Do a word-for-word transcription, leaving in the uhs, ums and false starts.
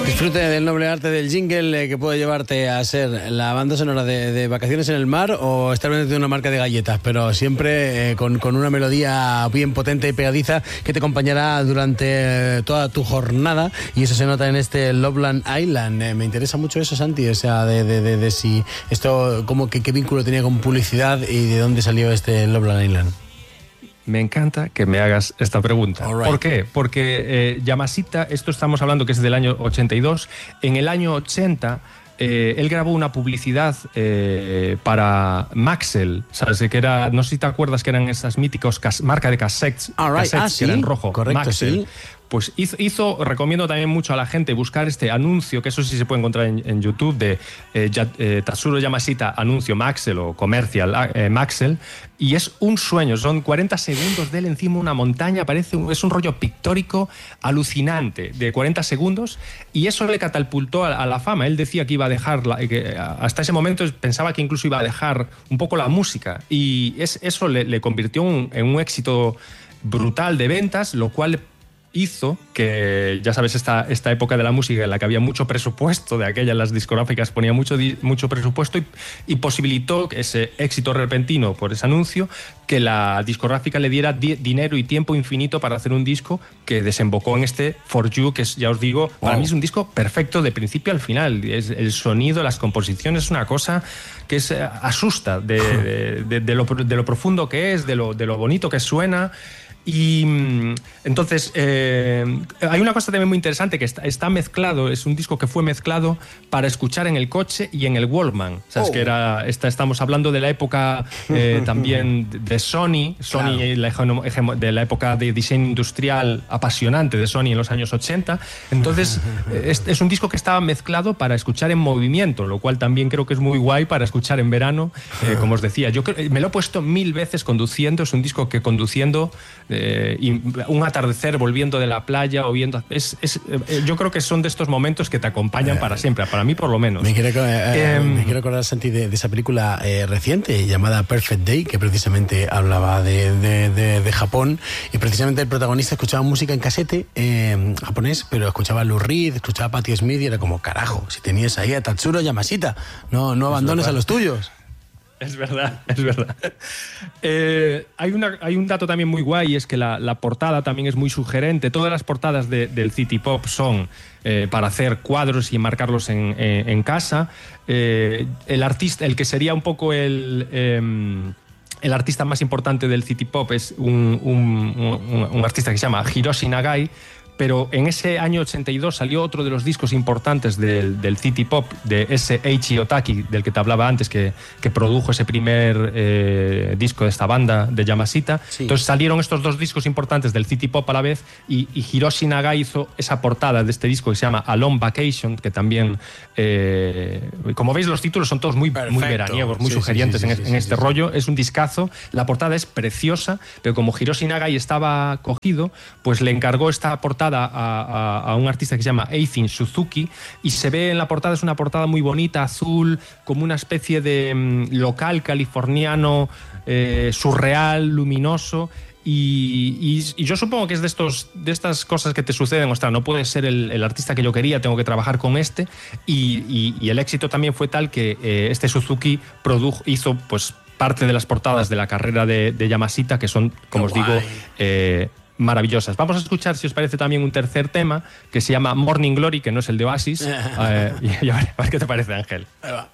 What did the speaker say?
Disfrute del noble arte del jingle eh, que puede llevarte a ser la banda sonora de, de vacaciones en el mar o estar vendiendo una marca de galletas, pero siempre eh, con, con una melodía bien potente y pegadiza que te acompañará durante eh, toda tu jornada, y eso se nota en este Loveland Island. Eh, me interesa mucho eso, Santi, o sea, de, de, de, de si esto, como que qué vínculo tenía con publicidad y de dónde salió este Loveland Island. Me encanta que me hagas esta pregunta. Right. ¿Por qué? Porque eh, Yamashita, esto estamos hablando que es del año ochenta y dos, en el año ochenta eh, él grabó una publicidad eh, para Maxell, ¿sabes? Que era, no sé si te acuerdas que eran esas míticos cas- marca de cassettes, All right. cassettes ah, que sí. eran rojo, Correcto, Maxell. sí. Pues hizo, hizo, recomiendo también mucho a la gente buscar este anuncio, que eso sí se puede encontrar en, en YouTube, de eh, ya, eh, Tatsuro Yamashita, anuncio Maxell o comercial eh, Maxell, y es un sueño, son cuarenta segundos de él encima de una montaña, parece un, es un rollo pictórico alucinante de cuarenta segundos, y eso le catapultó a, a la fama. Él decía que iba a dejar, la, que hasta ese momento pensaba que incluso iba a dejar un poco la música, y es, eso le, le convirtió un, en un éxito brutal de ventas, lo cual hizo que, ya sabes, esta, esta época de la música en la que había mucho presupuesto, de aquella las discográficas ponían mucho, mucho presupuesto, y, y posibilitó ese éxito repentino por ese anuncio, que la discográfica le diera di- dinero y tiempo infinito para hacer un disco que desembocó en este For You, que es, ya os digo, wow. Para mí es un disco perfecto de principio al final. Es, el sonido, las composiciones, es una cosa que es, asusta de, de, de, de, lo, de lo profundo que es, de lo, de lo bonito que suena. Y entonces eh, hay una cosa también muy interesante, que está, está mezclado, es un disco que fue mezclado para escuchar en el coche y en el Walkman, ¿sabes? Oh. Que era, esta, estamos hablando de la época eh, también de Sony, Sony claro. la, de la época de diseño industrial apasionante de Sony en los años ochenta. Entonces es, es un disco que estaba mezclado para escuchar en movimiento, lo cual también creo que es muy guay para escuchar en verano, eh, como os decía. Yo creo, me lo he puesto mil veces conduciendo, es un disco que conduciendo Eh, y un atardecer volviendo de la playa o viendo, es, es, eh, yo creo que son de estos momentos que te acompañan eh, para siempre, para mí por lo menos. Me quiero, eh, eh, me quiero acordar, Santi, de, de esa película eh, reciente llamada Perfect Day, que precisamente hablaba de, de, de, de Japón, y precisamente el protagonista escuchaba música en casete eh, japonés, pero escuchaba a Lou Reed, escuchaba a Patti Smith, y era como, carajo, si tenías ahí a Tatsuro Yamashita, no, no abandones a los tuyos. Es verdad, es verdad. Eh, hay, una, hay un dato también muy guay, y es que la, la portada también es muy sugerente. Todas las portadas de, del City Pop son eh, para hacer cuadros y marcarlos en, en, en casa. Eh, el artista, el que sería un poco el... Eh, el artista más importante del City Pop es un, un, un, un artista que se llama Hiroshi Nagai, pero en ese año ochenta y dos salió otro de los discos importantes del, del City Pop, de ese Eiichi Otaki, del que te hablaba antes, que, que produjo ese primer eh, disco de esta banda de Yamashita. Sí. Entonces salieron estos dos discos importantes del City Pop a la vez, y, y Hiroshi Nagai hizo esa portada de este disco que se llama A Long Vacation, que también, eh, como veis, los títulos son todos muy, muy veraniegos, muy sí, sugerientes sí, sí, sí, en, sí, en este sí, rollo. Sí. Es un discazo, la portada es preciosa, pero como Hiroshi Nagai estaba cogido, pues le encargó esta portada A, a, a un artista que se llama Eiichi Suzuki, y se ve en la portada, es una portada muy bonita, azul, como una especie de um, local californiano eh, surreal, luminoso. Y, y, y yo supongo que es de, estos, de estas cosas que te suceden, ostras, no puede ser el, el artista que yo quería, tengo que trabajar con este, y, y, y el éxito también fue tal que eh, este Suzuki produjo, hizo pues parte de las portadas de la carrera de, de Yamashita, que son, como Qué os guay. digo, eh, maravillosas. Vamos a escuchar, si os parece, también un tercer tema que se llama Morning Glory, que no es el de Oasis. eh, y, y a, ver, a ver qué te parece, Ángel. Ahí va.